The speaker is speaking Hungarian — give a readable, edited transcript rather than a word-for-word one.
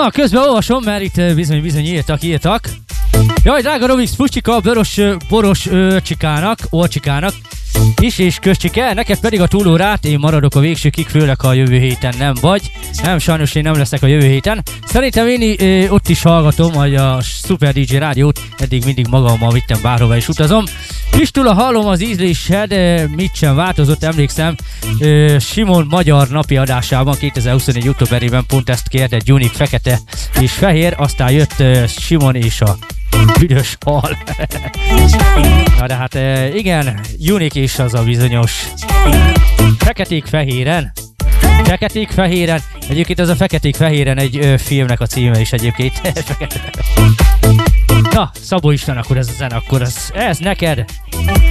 Na, közben olvasom, mert itt bizony írtak. Jaj, drága Romix Puscsika, boros orcsikának is és közcsike, neked pedig a túlórát, én maradok a végsőkig, főleg ha a jövő héten nem vagy. Nem, sajnos én nem leszek a jövő héten. Szerintem én ott is hallgatom a Super DJ rádiót, eddig mindig magammal vittem, bárhova is utazom. Pistula, hallom az ízlésed, mit sem változott, emlékszem, Simon magyar napi adásában 2024. októberében pont ezt kérte, Gyunik fekete és fehér, aztán jött Simon és a büdös hal. Na de hát igen, Unik is az a bizonyos feketék-fehéren. Egyébként ez a feketék-fehéren egy filmnek a címe is egyébként. Na, Szabó István, akkor ez a zene, akkor ez neked.